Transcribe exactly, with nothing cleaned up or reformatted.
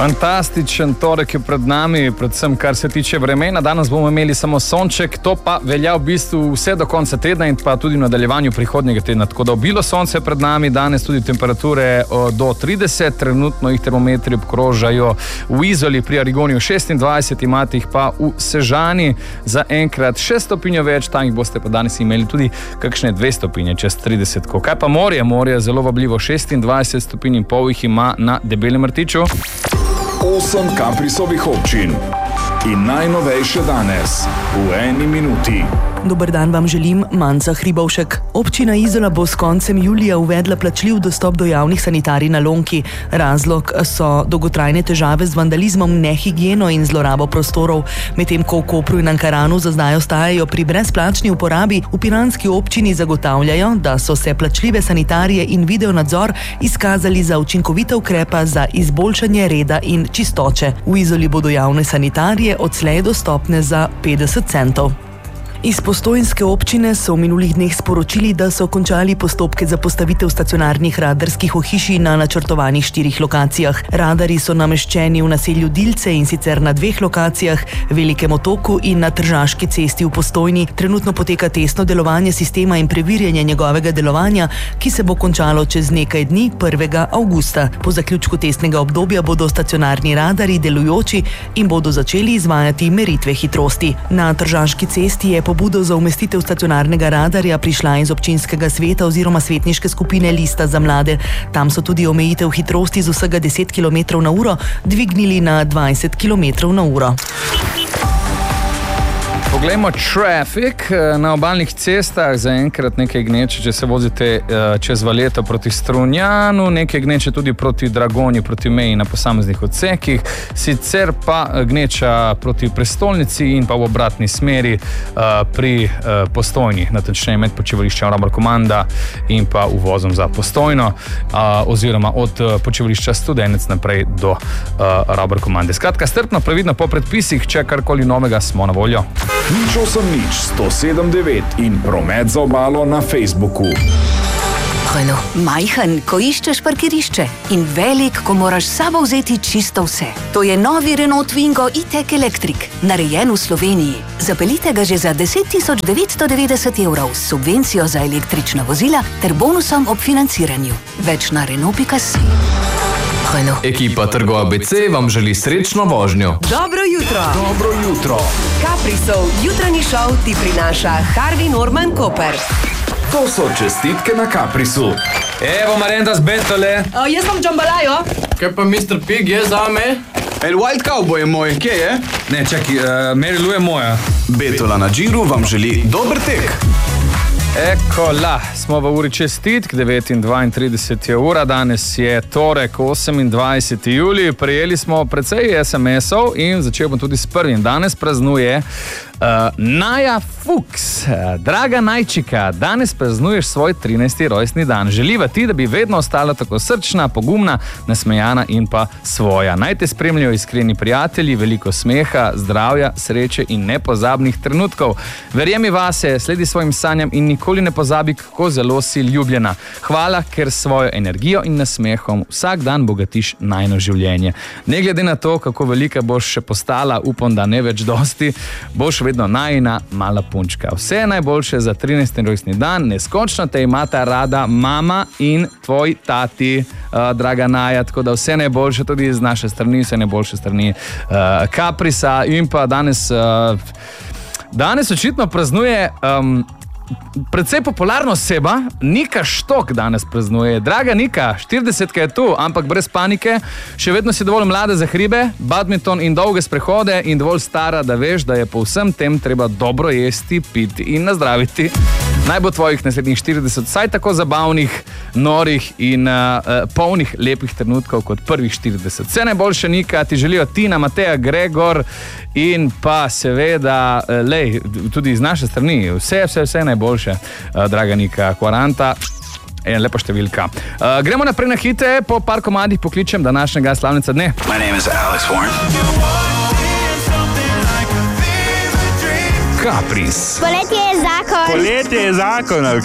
Fantastičen torek je pred nami, predvsem kar se tiče vremena. Danes bomo imeli samo sonček, to pa velja v bistvu vse do konca tedna in pa tudi v nadaljevanju prihodnjega tedna. Tako da obilo sonce je pred nami, danes tudi temperature do trideset, trenutno jih termometri obkrožajo v Izoli, pri Arigoniju šestindvajset, imate jih pa v Sežani za enkrat šest stopinjo več, tam jih boste pa danes imeli tudi kakšne dve stopinje čez trideset. Kaj pa morje? Morje je zelo vabljivo, šestindvajset stopinj in pol jih ima na Debelem rtiču. Osem Kaprisovih občin in najnovejše danes v eni minuti. Dober dan vam želim, Manca Hribovšek. Občina Izola bo s koncem julija uvedla plačljiv dostop do javnih sanitarij na Lonki. Razlog so dolgotrajne težave z vandalizmom, nehigieno in zlorabo prostorov. Medtem ko v Kopru in Ankaranu za zdaj ostajajo pri brezplačni uporabi, v piranski občini zagotavljajo, da so se plačljive sanitarije in videonadzor izkazali za učinkovita ukrepa za izboljšanje reda in čistoče. V Izoli bodo javne sanitarije odslej dostopne za petdeset centov. Iz postojnske občine so v minulih dneh sporočili, da so končali postopke za postavitev stacionarnih radarskih ohišij na načrtovanih štirih lokacijah. Radarji so nameščeni v naselju Dilce in sicer na dveh lokacijah, Velikem otoku in na Tržaški cesti v Postojni. Trenutno poteka testno delovanje sistema in preverjanje njegovega delovanja, ki se bo končalo čez nekaj dni, prvega avgusta. Po zaključku testnega obdobja bodo stacionarni radarji delujoči in bodo začeli izvajati meritve hitrosti. Na Tržaški cesti je pobudo za umestitev stacionarnega radarja prišla iz občinskega sveta oziroma svetniške skupine Lista za mlade. Tam so tudi omejitev hitrosti z vsega deset kilometrov na uro dvignili na dvajset kilometrov na uro. Poglejmo traffic na obalnih cestah, zaenkrat nekaj gneče, če se vozite čez Valeto proti Strunjanu, nekaj gneče tudi proti Dragonji, proti meji na posameznih odsekih, sicer pa gneča proti prestolnici in pa v obratni smeri pri Postojni, natančneje med počivališčem Rabarkomanda in pa uvozom za Postojno, oziroma od počivališča Studenec naprej do Rabarkomande. Skratka, strpno, previdno po predpisih, če karkoli novega smo na voljo. Nič osem nič, sto sedem devet in promet za obalo na Facebooku. Renault. Majhen, ko iščeš parkirišče in velik, ko moraš s sabo vzeti čisto vse. To je novi Renault Twingo e-tech Electric, narejen v Sloveniji. Zapeljite ga že za deset tisoč devetsto devetdeset evrov s subvencijo za električna vozila ter bonusom ob financiranju. Več na Renault pika si. Ekipa Trgo A B C vam želi srečno vožnjo. Dobro jutro. Dobro jutro. Kaprisov jutranji šov ti prinaša Harvey Norman Koper. To so čestitke na Kaprisu. Evo Marenda z Betole. Uh, jaz sem Džambalajo. Kaj pa mister Pig je zame? El Wild Cowboy je moj, kje je? Ne, čaki, uh, Mary Lou je moja. Betola na Džiru vam želi dober tek. Ekola, smo v uri čestitk, devet in dvaintrideset je ura, danes je torek, osemindvajseti julij, prejeli smo precej es em esov in začel bom tudi s prvim. Danes praznuje uh, Naja Fuchs. Draga Najčika, danes praznuješ svoj trinajsti rojstni dan. Želiva ti, da bi vedno ostala tako srčna, pogumna, nasmejana in pa svoja. Naj te spremljajo iskreni prijatelji, veliko smeha, zdravja, sreče in nepozabnih trenutkov. Verjemi vase, sledi svojim sanjam in nikoli ne pozabi, kako zelo si ljubljena. Hvala, ker s svojo energijo in nasmehom vsak dan bogatiš najino življenje. Ne glede na to, kako velika boš še postala, upam, da ne več dosti, boš vedno najina mala punčka. Vse najboljše za trinajsti rojstni dan, neskončno te imata rada mama in tvoj tati, uh, draga Naja, tako da vse najboljše tudi z naše strani, vse najboljše strani uh, Kaprisa in pa danes, uh, danes očitno praznuje um, predvsej popularna oseba, Nika Štok danes praznuje. Draga Nika, štiridesetka je tu, ampak brez panike, še vedno si dovolj mlada za hribe, badminton in dolge sprehode in dovolj stara, da veš, da je po vsem tem treba dobro jesti, piti in nazdraviti. Naj bo tvojih naslednjih štirideset vsaj tako zabavnih, norih in uh, polnih lepih trenutkov kot prvih štirideset. Vse najboljše, Nika, ti želijo Tina, Mateja, Gregor in pa seveda, uh, lej, tudi iz naše strani, vse, vse, vse najboljše, uh, draga Nika, kvaranta. Ena lepa številka. Uh, gremo naprej na hite, po par komadih pokličem današnjega slavnica dne. My name is Alex Warren. Kapris. Poletje je zakon. Poletje je zakon.